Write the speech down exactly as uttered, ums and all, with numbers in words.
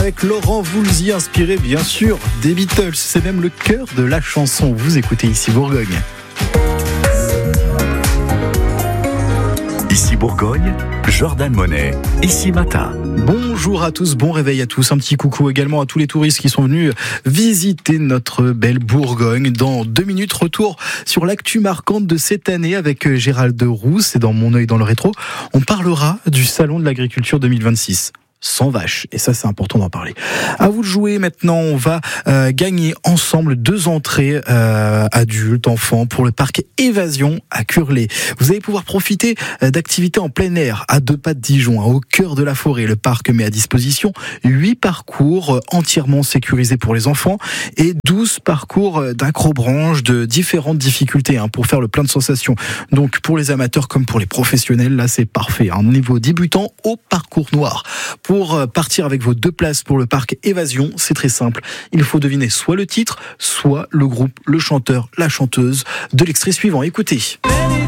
Avec Laurent Voulzy, inspiré bien sûr des Beatles. C'est même le cœur de la chanson. Vous écoutez Ici Bourgogne. Ici Bourgogne, Jordan Monet, Ici Matin. Bonjour à tous, bon réveil à tous. Un petit coucou également à tous les touristes qui sont venus visiter notre belle Bourgogne. Dans deux minutes, retour sur l'actu marquante de cette année avec Gérald Rousse. Et dans Mon œil dans le rétro, on parlera du Salon de l'agriculture deux mille vingt-six. Sans vaches, et ça c'est important d'en parler. À vous de jouer maintenant, on va euh, gagner ensemble deux entrées euh, adultes, enfants pour le parc Évasion à Curlé. Vous allez pouvoir profiter euh, d'activités en plein air à deux pas de Dijon, hein, au cœur de la forêt. Le parc met à disposition huit parcours euh, entièrement sécurisés pour les enfants et douze parcours euh, d'acrobranche de différentes difficultés hein, pour faire le plein de sensations. Donc pour les amateurs comme pour les professionnels, là c'est parfait. Un hein, niveau débutant au parcours noir. Pour partir avec vos deux places pour le parc Évasion, c'est très simple. Il faut deviner soit le titre, soit le groupe, le chanteur, la chanteuse de l'extrait suivant. Écoutez.